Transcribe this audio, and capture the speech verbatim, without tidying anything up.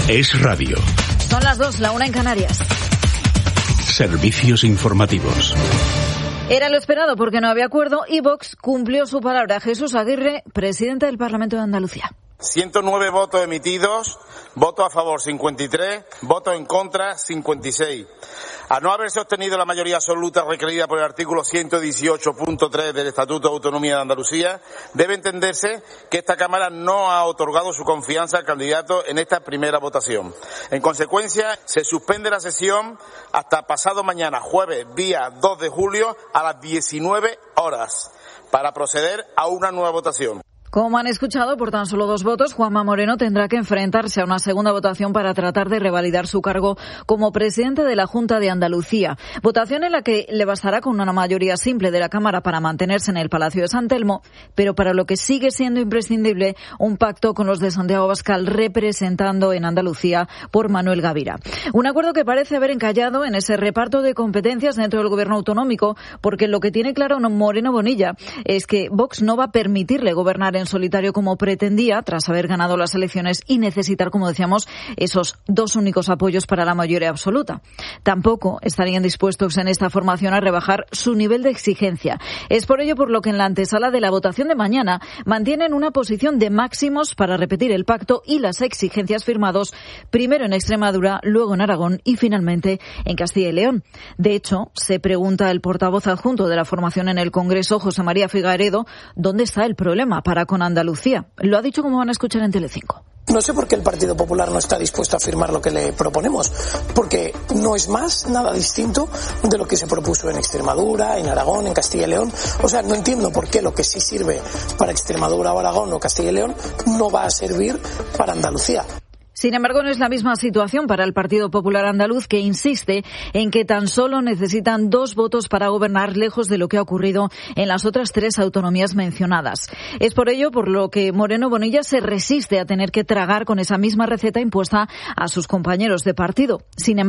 Es radio. Son las dos, la una en Canarias. Servicios informativos. Era lo esperado porque no había acuerdo y Vox cumplió su palabra. Jesús Aguirre, presidente del Parlamento de Andalucía. ciento nueve votos emitidos, votos a favor cincuenta y tres, votos en contra cincuenta y seis. Al no haberse obtenido la mayoría absoluta requerida por el artículo ciento dieciocho punto tres del Estatuto de Autonomía de Andalucía, debe entenderse que esta Cámara no ha otorgado su confianza al candidato en esta primera votación. En consecuencia, se suspende la sesión hasta pasado mañana, jueves, día dos de julio, a las diecinueve horas, para proceder a una nueva votación. Como han escuchado, por tan solo dos votos, Juanma Moreno tendrá que enfrentarse a una segunda votación para tratar de revalidar su cargo como presidente de la Junta de Andalucía. Votación en la que le bastará con una mayoría simple de la Cámara para mantenerse en el Palacio de San Telmo, pero para lo que sigue siendo imprescindible un pacto con los de Santiago Abascal representando en Andalucía por Manuel Gavira. Un acuerdo que parece haber encallado en ese reparto de competencias dentro del gobierno autonómico, porque lo que tiene claro Moreno Bonilla es que Vox no va a permitirle gobernar en solitario como pretendía tras haber ganado las elecciones y necesitar, como decíamos, esos dos únicos apoyos para la mayoría absoluta. Tampoco estarían dispuestos en esta formación a rebajar su nivel de exigencia. Es por ello por lo que en la antesala de la votación de mañana mantienen una posición de máximos para repetir el pacto y las exigencias firmados primero en Extremadura, luego en Aragón y finalmente en Castilla y León. De hecho, se pregunta el portavoz adjunto de la formación en el Congreso, José María Figaredo, ¿dónde está el problema para con Andalucía? Lo ha dicho, como van a escuchar en Telecinco. No sé por qué el Partido Popular no está dispuesto a firmar lo que le proponemos, porque no es más nada distinto de lo que se propuso en Extremadura, en Aragón, en Castilla y León. O sea, no entiendo por qué lo que sí sirve para Extremadura o Aragón o Castilla y León no va a servir para Andalucía. Sin embargo, no es la misma situación para el Partido Popular Andaluz, que insiste en que tan solo necesitan dos votos para gobernar, lejos de lo que ha ocurrido en las otras tres autonomías mencionadas. Es por ello por lo que Moreno Bonilla se resiste a tener que tragar con esa misma receta impuesta a sus compañeros de partido. Sin embargo,